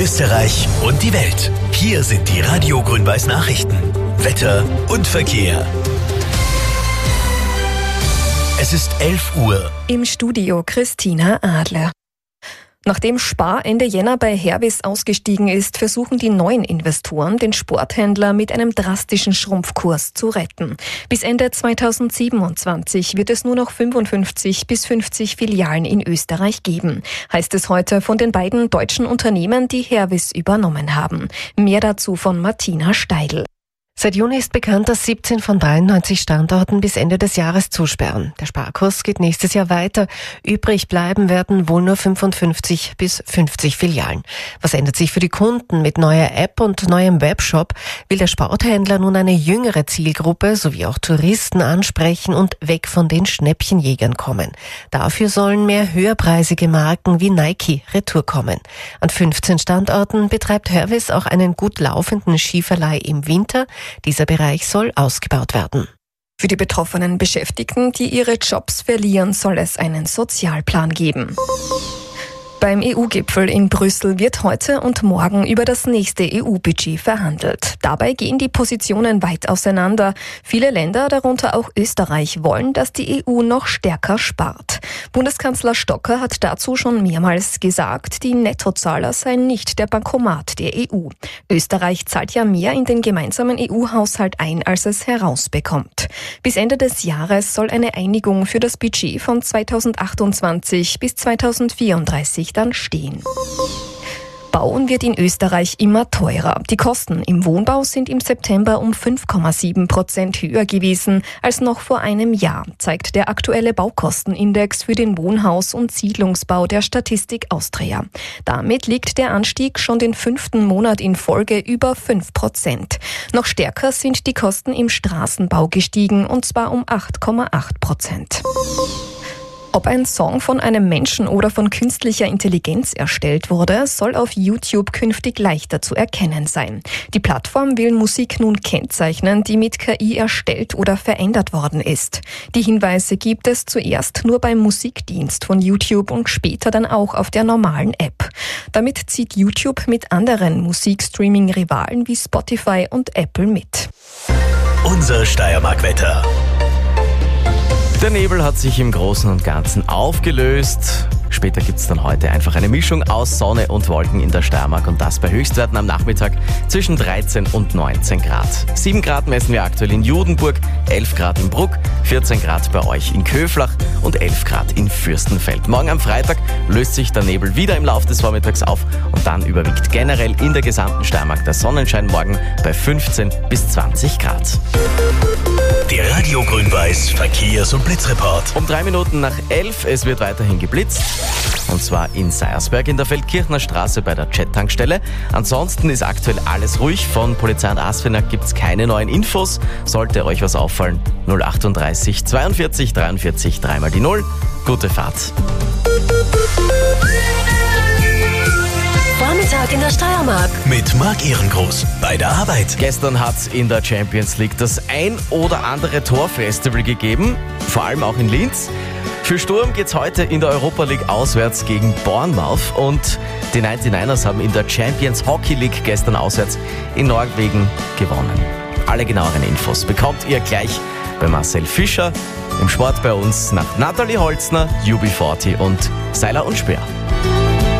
Österreich und die Welt. Hier sind die Radio Grün-Weiß Nachrichten. Wetter und Verkehr. Es ist 11 Uhr. Im Studio Christina Adler. Nachdem Spar Ende Jänner bei Hervis ausgestiegen ist, versuchen die neuen Investoren, den Sporthändler mit einem drastischen Schrumpfkurs zu retten. Bis Ende 2027 wird es nur noch 55 bis 50 Filialen in Österreich geben, heißt es heute von den beiden deutschen Unternehmen, die Hervis übernommen haben. Mehr dazu von Martina Steidl. Seit Juni ist bekannt, dass 17 von 93 Standorten bis Ende des Jahres zusperren. Der Sparkurs geht nächstes Jahr weiter. Übrig bleiben werden wohl nur 55 bis 50 Filialen. Was ändert sich für die Kunden? Mit neuer App und neuem Webshop will der Sporthändler nun eine jüngere Zielgruppe sowie auch Touristen ansprechen und weg von den Schnäppchenjägern kommen. Dafür sollen mehr höherpreisige Marken wie Nike retour kommen. An 15 Standorten betreibt Hervis auch einen gut laufenden Skiverleih im Winter. Dieser Bereich soll ausgebaut werden. Für die betroffenen Beschäftigten, die ihre Jobs verlieren, soll es einen Sozialplan geben. Beim EU-Gipfel in Brüssel wird heute und morgen über das nächste EU-Budget verhandelt. Dabei gehen die Positionen weit auseinander. Viele Länder, darunter auch Österreich, wollen, dass die EU noch stärker spart. Bundeskanzler Stocker hat dazu schon mehrmals gesagt, die Nettozahler seien nicht der Bankomat der EU. Österreich zahlt ja mehr in den gemeinsamen EU-Haushalt ein, als es herausbekommt. Bis Ende des Jahres soll eine Einigung für das Budget von 2028 bis 2034 dann stehen. Bauen wird in Österreich immer teurer. Die Kosten im Wohnbau sind im September um 5,7% höher gewesen als noch vor einem Jahr, zeigt der aktuelle Baukostenindex für den Wohnhaus- und Siedlungsbau der Statistik Austria. Damit liegt der Anstieg schon den 5. Monat in Folge über 5%. Noch stärker sind die Kosten im Straßenbau gestiegen, und zwar um 8,8%. Ob ein Song von einem Menschen oder von künstlicher Intelligenz erstellt wurde, soll auf YouTube künftig leichter zu erkennen sein. Die Plattform will Musik nun kennzeichnen, die mit KI erstellt oder verändert worden ist. Die Hinweise gibt es zuerst nur beim Musikdienst von YouTube und später dann auch auf der normalen App. Damit zieht YouTube mit anderen Musikstreaming-Rivalen wie Spotify und Apple mit. Unser Steiermark-Wetter. Der Nebel hat sich im Großen und Ganzen aufgelöst. Später gibt es dann heute einfach eine Mischung aus Sonne und Wolken in der Steiermark und das bei Höchstwerten am Nachmittag zwischen 13 und 19 Grad. 7 Grad messen wir aktuell in Judenburg, 11 Grad in Bruck, 14 Grad bei euch in Köflach und 11 Grad in Fürstenfeld. Morgen am Freitag löst sich der Nebel wieder im Laufe des Vormittags auf und dann überwiegt generell in der gesamten Steiermark der Sonnenschein morgen bei 15 bis 20 Grad. Der Radio Grün-Weiß Verkehrs- und Blitzreport. Um 3 Minuten nach 11, es wird weiterhin geblitzt. Und zwar in Seiersberg in der Feldkirchner Straße bei der Jet-Tankstelle. Ansonsten ist aktuell alles ruhig. Von Polizei und ASFINAG gibt es keine neuen Infos. Sollte euch was auffallen, 038 42 43 3 die 0. Gute Fahrt. Vormittag in der Steiermark. Mit Marc Ehrengroß bei der Arbeit. Gestern hat es in der Champions League das ein oder andere Torfestival gegeben, vor allem auch in Linz. Für Sturm geht's heute in der Europa League auswärts gegen Bournemouth und die 99ers haben in der Champions Hockey League gestern auswärts in Norwegen gewonnen. Alle genaueren Infos bekommt ihr gleich bei Marcel Fischer. Im Sport bei uns nach Nathalie Holzner, UB40 und Seiler und Speer.